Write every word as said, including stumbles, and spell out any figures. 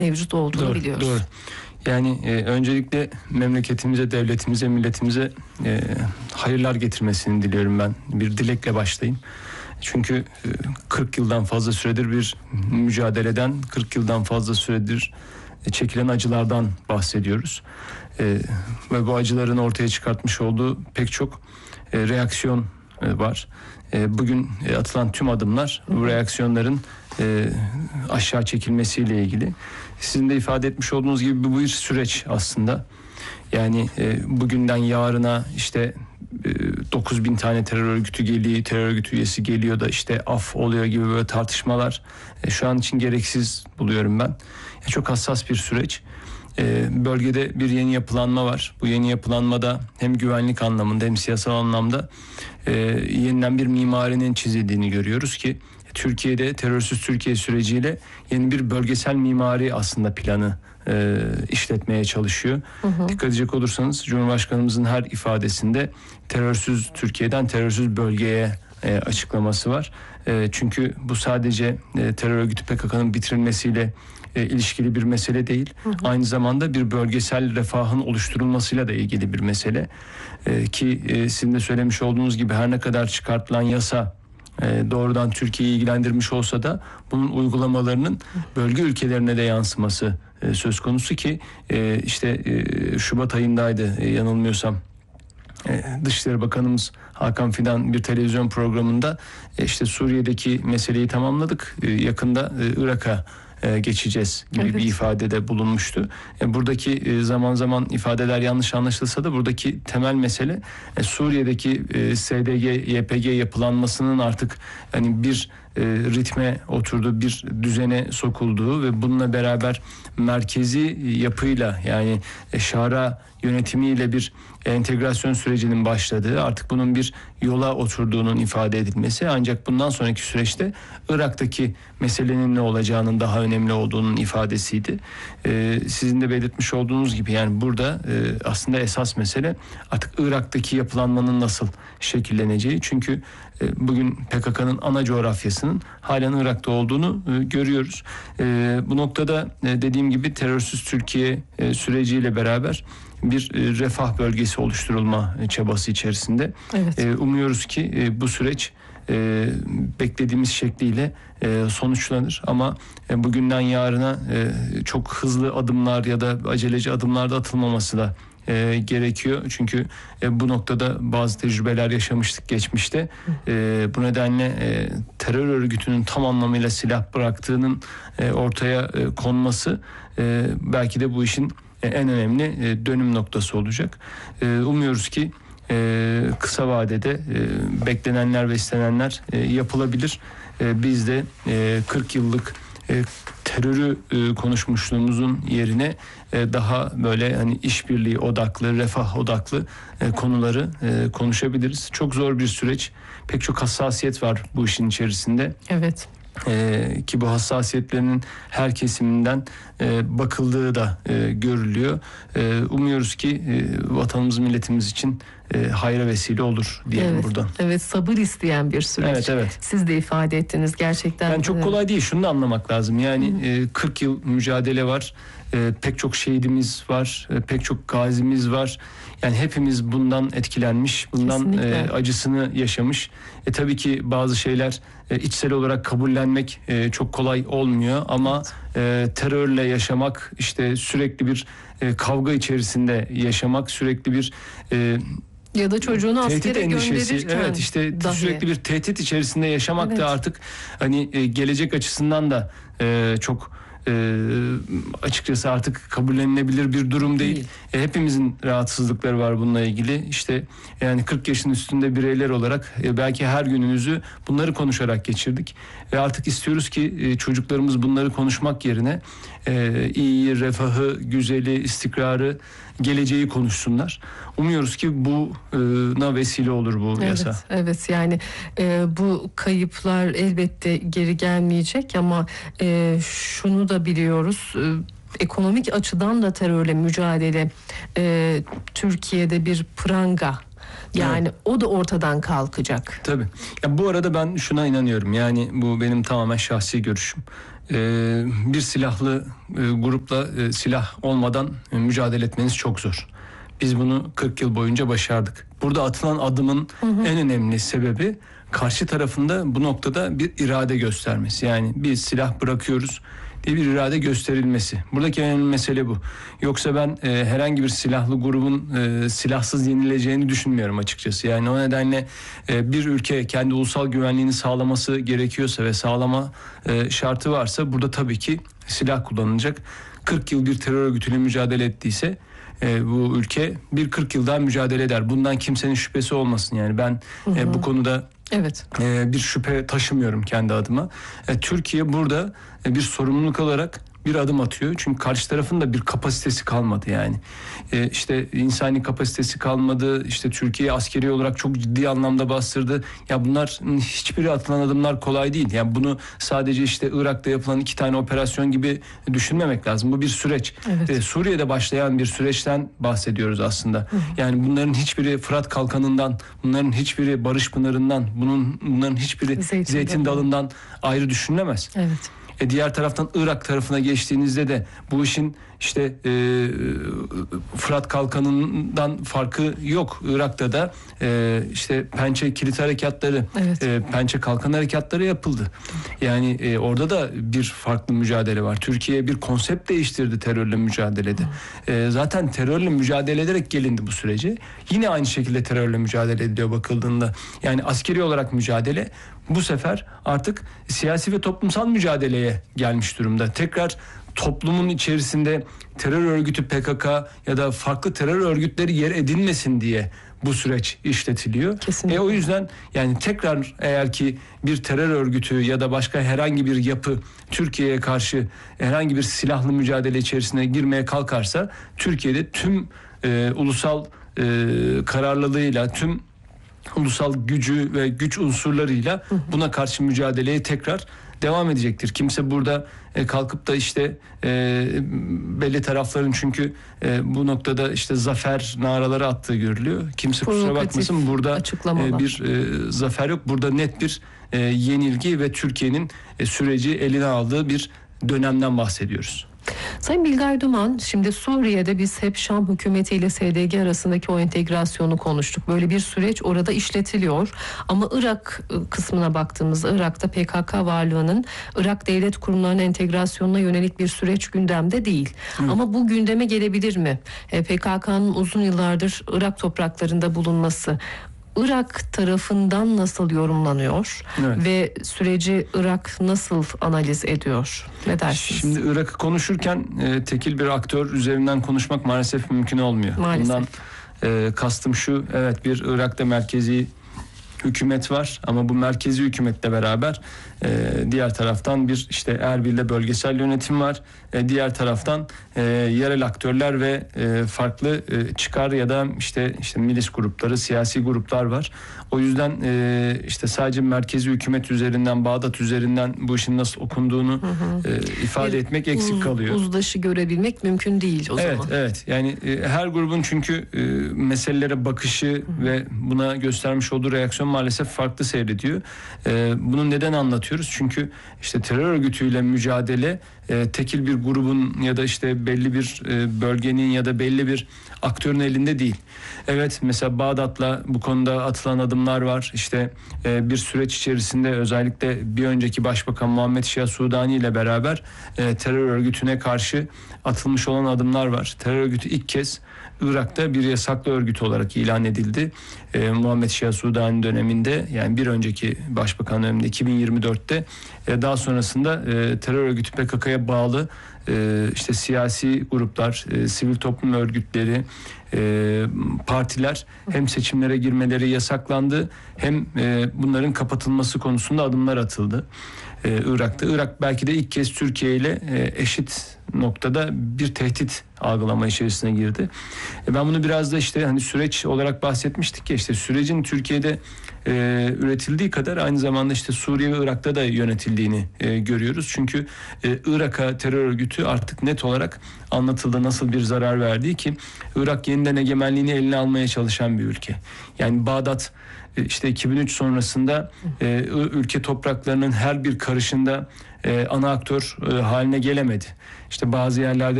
mevcut olduğunu doğru, biliyoruz. Doğru. Yani e, öncelikle memleketimize, devletimize, milletimize e, hayırlar getirmesini diliyorum ben. Bir dilekle başlayayım. Çünkü e, kırk yıldan fazla süredir bir mücadeleden, kırk yıldan fazla süredir e, çekilen acılardan bahsediyoruz. E, ve bu acıların ortaya çıkartmış olduğu pek çok e, reaksiyon e, var. E, bugün e, atılan tüm adımlar bu reaksiyonların e, aşağı çekilmesiyle ilgili. Sizin de ifade etmiş olduğunuz gibi bu bir süreç aslında. Yani e, bugünden yarına işte e, dokuz bin tane terör örgütü geliyor, terör örgütü üyesi geliyor da işte af oluyor gibi böyle tartışmalar e, şu an için gereksiz buluyorum ben. E, çok hassas bir süreç. E, bölgede bir yeni yapılanma var. Bu yeni yapılanmada hem güvenlik anlamında hem siyasal anlamda e, yeniden bir mimarinin çizildiğini görüyoruz ki Türkiye'de terörsüz Türkiye süreciyle yeni bir bölgesel mimari aslında planı e, işletmeye çalışıyor. Hı hı. Dikkat edecek olursanız Cumhurbaşkanımızın her ifadesinde terörsüz Türkiye'den terörsüz bölgeye e, açıklaması var. E, çünkü bu sadece e, terör örgütü P K K'nın bitirilmesiyle e, ilişkili bir mesele değil. Hı hı. Aynı zamanda bir bölgesel refahın oluşturulmasıyla da ilgili bir mesele. E, ki e, sizin de söylemiş olduğunuz gibi her ne kadar çıkartılan yasa doğrudan Türkiye'yi ilgilendirmiş olsa da bunun uygulamalarının bölge ülkelerine de yansıması söz konusu ki işte Şubat ayındaydı yanılmıyorsam Dışişleri Bakanımız Hakan Fidan bir televizyon programında işte Suriye'deki meseleyi tamamladık, yakında Irak'a geçeceğiz gibi evet. bir ifadede bulunmuştu. Buradaki zaman zaman ifadeler yanlış anlaşılsa da buradaki temel mesele Suriye'deki S D G, Y P G yapılanmasının artık hani bir ritme oturduğu, bir düzene sokulduğu ve bununla beraber merkezi yapıyla yani şara yönetimiyle bir entegrasyon sürecinin başladığı, artık bunun bir yola oturduğunun ifade edilmesi, ancak bundan sonraki süreçte Irak'taki meselenin ne olacağının daha önemli olduğunun ifadesiydi. Ee, sizin de belirtmiş olduğunuz gibi yani burada e, aslında esas mesele artık Irak'taki yapılanmanın nasıl şekilleneceği. Çünkü e, bugün P K K'nın ana coğrafyasının halen Irak'ta olduğunu e, görüyoruz. E, bu noktada e, dediğim gibi terörsüz Türkiye e, süreciyle beraber bir e, refah bölgesi oluşturulma e, çabası içerisinde. Evet. E, umuyoruz ki e, bu süreç e, beklediğimiz şekliyle e, sonuçlanır ama e, bugünden yarına e, çok hızlı adımlar ya da aceleci adımlar da atılmaması da e, gerekiyor. Çünkü e, bu noktada bazı tecrübeler yaşamıştık geçmişte. E, bu nedenle e, terör örgütünün tam anlamıyla silah bıraktığının e, ortaya e, konması e, belki de bu işin en önemli dönüm noktası olacak. Umuyoruz ki kısa vadede beklenenler ve istenenler yapılabilir. Biz de kırk yıllık terörü konuşmuşluğumuzun yerine daha böyle hani işbirliği odaklı, refah odaklı konuları konuşabiliriz. Çok zor bir süreç. Pek çok hassasiyet var bu işin içerisinde. Evet. Ee, ki bu hassasiyetlerinin her kesiminden e, bakıldığı da e, görülüyor. E, umuyoruz ki e, vatanımız, milletimiz için e, hayra vesile olur diyelim evet, buradan. Evet, sabır isteyen bir süreç. Evet, evet. Siz de ifade ettiniz gerçekten. Yani çok kolay değil. Şunu da anlamak lazım. Yani e, kırk yıl mücadele var. E, pek çok şehidimiz var. E, pek çok gazimiz var. Yani hepimiz bundan etkilenmiş, bundan e, acısını yaşamış. E, tabii ki bazı şeyler e, içsel olarak kabullenmek e, çok kolay olmuyor ama evet. e, terörle yaşamak, işte sürekli bir e, kavga içerisinde yaşamak, sürekli bir e, ya da çocuğunu askere gönderirken evet işte dahi. sürekli bir tehdit içerisinde yaşamak evet. da artık hani e, gelecek açısından da e, çok Ee, açıkçası artık kabullenilebilir bir durum değil. değil. E, hepimizin rahatsızlıkları var bununla ilgili. İşte yani kırk yaşın üstünde bireyler olarak e, belki her günümüzü bunları konuşarak geçirdik. Ve artık istiyoruz ki e, çocuklarımız bunları konuşmak yerine e, iyi, refahı, güzeli, istikrarı, geleceği konuşsunlar. Umuyoruz ki buna vesile olur bu evet, yasa. Evet yani e, bu kayıplar elbette geri gelmeyecek ama e, şunu da biliyoruz. E, ekonomik açıdan da terörle mücadele e, Türkiye'de bir pranga. Yani evet. o da ortadan kalkacak. Tabii. Ya bu arada ben şuna inanıyorum. Yani bu benim tamamen şahsi görüşüm. Ee, bir silahlı e, grupla e, silah olmadan e, mücadele etmeniz çok zor. Biz bunu kırk yıl boyunca başardık. Burada atılan adımın hı hı. en önemli sebebi karşı tarafında bu noktada bir irade göstermesi. Yani biz silah bırakıyoruz diye bir irade gösterilmesi. Buradaki önemli mesele bu. Yoksa ben e, herhangi bir silahlı grubun e, silahsız yenileceğini düşünmüyorum açıkçası. Yani o nedenle e, bir ülke kendi ulusal güvenliğini sağlaması gerekiyorsa ve sağlama e, şartı varsa burada tabii ki silah kullanılacak. kırk yıl bir terör örgütüyle mücadele ettiyse e, bu ülke bir kırk yıl daha mücadele eder. Bundan kimsenin şüphesi olmasın. Yani ben hı hı. E, bu konuda evet. e, bir şüphe taşımıyorum kendi adıma. E, Türkiye burada e, bir sorumluluk alarak bir adım atıyor. Çünkü karşı tarafın da bir kapasitesi kalmadı yani. Ee, işte insani kapasitesi kalmadı. İşte Türkiye askeri olarak çok ciddi anlamda bastırdı. Ya bunlar hiçbiri atılan adımlar kolay değil. Yani bunu sadece işte Irak'ta yapılan iki tane operasyon gibi düşünmemek lazım. Bu bir süreç. Evet. Ee, Suriye'de başlayan bir süreçten bahsediyoruz aslında. Hı. Yani bunların hiçbiri Fırat Kalkanı'ndan, bunların hiçbiri Barış Pınarı'ndan, bunun bunların hiçbiri Zeytin, Zeytin Dalı'ndan ayrı düşünülemez. Evet. E diğer taraftan Irak tarafına geçtiğinizde de bu işin işte e, Fırat Kalkanı'ndan farkı yok. Irak'ta da e, işte Pençe Kilit Harekatları, evet. e, Pençe Kalkan Harekatları yapıldı. Yani e, orada da bir farklı mücadele var. Türkiye bir konsept değiştirdi terörle mücadelede. E, zaten terörle mücadele ederek gelindi bu sürece. Yine aynı şekilde terörle mücadele ediliyor bakıldığında. Yani askeri olarak mücadele bu sefer artık siyasi ve toplumsal mücadeleye gelmiş durumda. Tekrar toplumun içerisinde terör örgütü P K K ya da farklı terör örgütleri yer edinmesin diye bu süreç işletiliyor. Kesinlikle. E o yüzden yani tekrar eğer ki bir terör örgütü ya da başka herhangi bir yapı Türkiye'ye karşı herhangi bir silahlı mücadele içerisine girmeye kalkarsa Türkiye'de tüm e, ulusal e, kararlılığıyla, tüm ulusal gücü ve güç unsurlarıyla buna karşı mücadeleye tekrar devam edecektir. Kimse burada e, kalkıp da işte e, belli tarafların çünkü e, bu noktada işte zafer naraları attığı görülüyor. Kimse kusura bakmasın, burada e, bir e, zafer yok. Burada net bir e, yenilgi ve Türkiye'nin e, süreci eline aldığı bir dönemden bahsediyoruz. Sayın Bilgay Duman, şimdi Suriye'de biz hep Şam hükümeti ile S D G arasındaki o entegrasyonu konuştuk. Böyle bir süreç orada işletiliyor. Ama Irak kısmına baktığımızda Irak'ta P K K varlığının Irak devlet kurumlarının entegrasyonuna yönelik bir süreç gündemde değil. Hı. Ama bu gündeme gelebilir mi? P K K'nın uzun yıllardır Irak topraklarında bulunması Irak tarafından nasıl yorumlanıyor, evet. ve süreci Irak nasıl analiz ediyor? Ne dersiniz? Şimdi Irak'ı konuşurken e, tekil bir aktör üzerinden konuşmak maalesef mümkün olmuyor. Maalesef. Bundan e, kastım şu, evet bir Irak'ta merkezi hükümet var ama bu merkezi hükümetle beraber e, diğer taraftan bir işte Erbil'de bölgesel yönetim var. E, diğer taraftan e, yerel aktörler ve e, farklı e, çıkar ya da işte işte milis grupları, siyasi gruplar var. O yüzden e, işte sadece merkezi hükümet üzerinden, Bağdat üzerinden bu işin nasıl okunduğunu hı hı. E, ifade bir etmek eksik uz, kalıyor. Uzlaşı görebilmek mümkün değil o evet, zaman. Evet, evet. Yani e, her grubun çünkü e, meselelere bakışı hı hı. ve buna göstermiş olduğu reaksiyon maalesef farklı seyrediyor. E, bunu neden anlatıyoruz? Çünkü işte terör örgütüyle mücadele e, tekil bir grubun ya da işte belli bir e, bölgenin ya da belli bir aktörün elinde değil. Evet, mesela Bağdat'la bu konuda atılan adımlar var. İşte e, bir süreç içerisinde özellikle bir önceki Başbakan Muhammed Şia Sudani ile beraber e, terör örgütüne karşı atılmış olan adımlar var. Terör örgütü ilk kez Irak'ta bir yasaklı örgüt olarak ilan edildi. Ee, Muhammed Şia Sudani döneminde, yani bir önceki başbakan döneminde iki bin yirmi dörtte e, daha sonrasında e, terör örgütü P K K'ya bağlı e, işte siyasi gruplar, e, sivil toplum örgütleri, e, partiler hem seçimlere girmeleri yasaklandı hem e, bunların kapatılması konusunda adımlar atıldı. Ee, Irak'ta. Irak belki de ilk kez Türkiye ile e, eşit noktada bir tehdit algılama içerisine girdi. E, ben bunu biraz da işte hani süreç olarak bahsetmiştik ya, işte sürecin Türkiye'de e, üretildiği kadar aynı zamanda işte Suriye ve Irak'ta da yönetildiğini e, görüyoruz. Çünkü e, Irak'a terör örgütü artık net olarak anlatıldı, nasıl bir zarar verdiği ki Irak yeniden egemenliğini eline almaya çalışan bir ülke. Yani Bağdat İşte iki bin üç sonrasında e, ülke topraklarının her bir karışında e, ana aktör e, haline gelemedi. İşte bazı yerlerde